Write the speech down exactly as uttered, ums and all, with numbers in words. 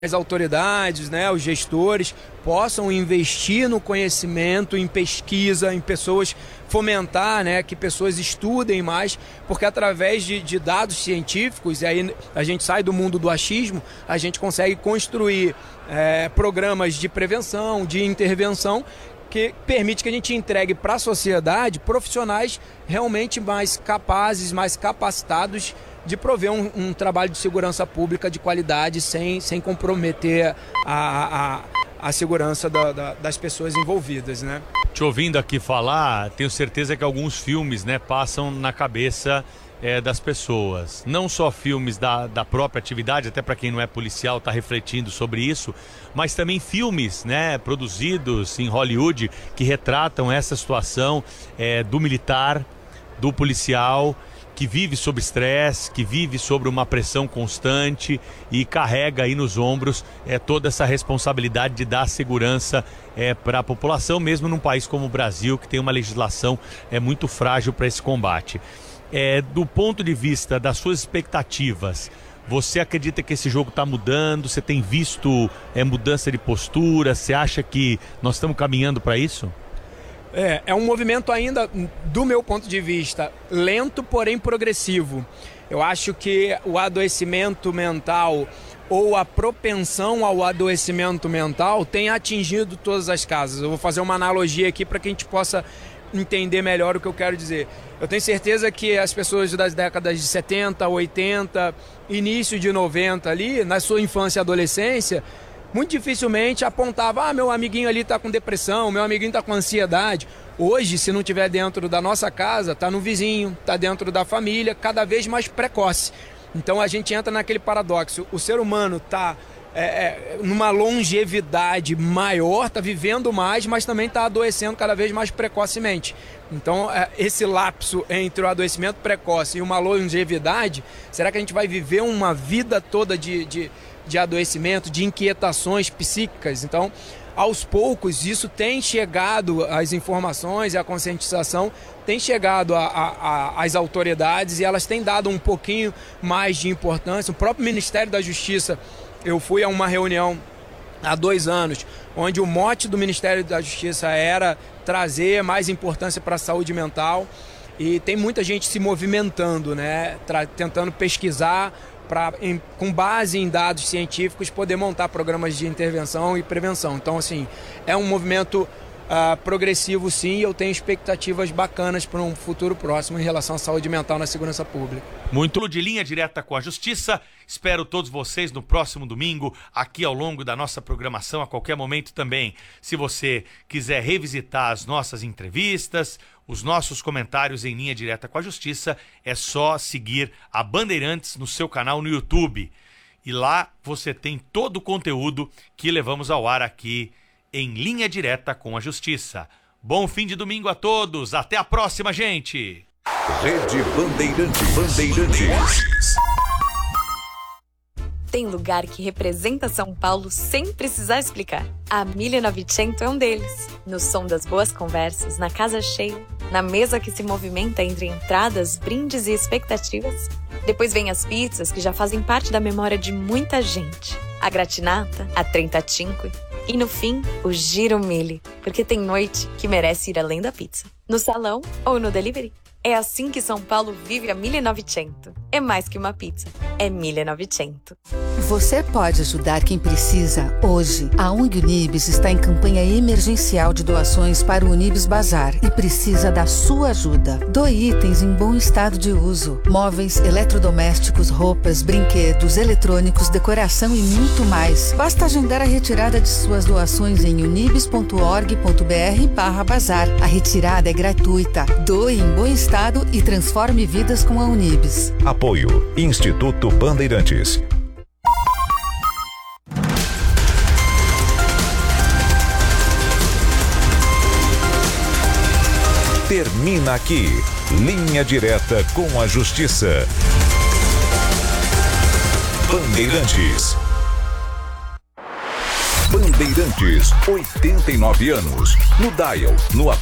as autoridades, né, os gestores possam investir no conhecimento, em pesquisa, em pessoas, fomentar, né, que pessoas estudem mais, porque através de, de dados científicos, e aí a gente sai do mundo do achismo, a gente consegue construir é, programas de prevenção, de intervenção, que permite que a gente entregue para a sociedade profissionais realmente mais capazes, mais capacitados de prover um, um trabalho de segurança pública de qualidade sem, sem comprometer a, a, a segurança da, da, das pessoas envolvidas, né? Te ouvindo aqui falar, tenho certeza que alguns filmes, né, passam na cabeça é, das pessoas. Não só filmes da, da própria atividade, até para quem não é policial está refletindo sobre isso, mas também filmes, né, produzidos em Hollywood que retratam essa situação é, do militar, do policial, que vive sob estresse, que vive sobre uma pressão constante e carrega aí nos ombros é, toda essa responsabilidade de dar segurança é, para a população, mesmo num país como o Brasil, que tem uma legislação é, muito frágil para esse combate. É, do ponto de vista das suas expectativas, você acredita que esse jogo está mudando? Você tem visto é, mudança de postura? Você acha que nós estamos caminhando para isso? É, é um movimento ainda, do meu ponto de vista, lento, porém progressivo. Eu acho que o adoecimento mental ou a propensão ao adoecimento mental tem atingido todas as casas. Eu vou fazer uma analogia aqui para que a gente possa entender melhor o que eu quero dizer. Eu tenho certeza que as pessoas das décadas de setenta, oitenta, início de noventa ali, na sua infância e adolescência, muito dificilmente apontava, ah, meu amiguinho ali está com depressão, meu amiguinho está com ansiedade. Hoje, se não estiver dentro da nossa casa, está no vizinho, está dentro da família, cada vez mais precoce. Então a gente entra naquele paradoxo. O ser humano está é, é, numa longevidade maior, está vivendo mais, mas também está adoecendo cada vez mais precocemente. Então é, esse lapso entre o adoecimento precoce e uma longevidade, será que a gente vai viver uma vida toda de... de de adoecimento, de inquietações psíquicas? Então, aos poucos, isso tem chegado, as informações e a conscientização tem chegado às autoridades e elas têm dado um pouquinho mais de importância. O próprio Ministério da Justiça, eu fui a uma reunião há dois anos, onde o mote do Ministério da Justiça era trazer mais importância para a saúde mental, e tem muita gente se movimentando, né, tentando pesquisar, para, com base em dados científicos, poder montar programas de intervenção e prevenção. Então, assim, é um movimento uh, progressivo, sim, e eu tenho expectativas bacanas para um futuro próximo em relação à saúde mental na segurança pública. Muito de Linha Direta com a Justiça. Espero todos vocês no próximo domingo, aqui ao longo da nossa programação, a qualquer momento também. Se você quiser revisitar as nossas entrevistas, os nossos comentários em Linha Direta com a Justiça, é só seguir a Bandeirantes no seu canal no YouTube. E lá você tem todo o conteúdo que levamos ao ar aqui em Linha Direta com a Justiça. Bom fim de domingo a todos. Até a próxima, gente! Rede Bandeirantes. Bandeirantes. Tem lugar que representa São Paulo sem precisar explicar. A mille e novecento é um deles. No som das boas conversas, na casa cheia, na mesa que se movimenta entre entradas, brindes e expectativas. Depois vem as pizzas que já fazem parte da memória de muita gente. A gratinata, a trentacinque e, no fim, o giro mille, porque tem noite que merece ir além da pizza. No salão ou no delivery. É assim que São Paulo vive a mille e novecento. É mais que uma pizza, é mille e novecento. Você pode ajudar quem precisa hoje. A ONG Unibis está em campanha emergencial de doações para o Unibis Bazar e precisa da sua ajuda. Doe itens em bom estado de uso. Móveis, eletrodomésticos, roupas, brinquedos, eletrônicos, decoração e muito mais. Basta agendar a retirada de suas doações em unibis ponto org ponto br barra bazar. A retirada é gratuita. Doe em bom estado e transforme vidas com a Unibis. Apoio Instituto Bandeirantes. Termina aqui, Linha Direta com a Justiça. Bandeirantes. Bandeirantes, oitenta e nove anos. No dial, no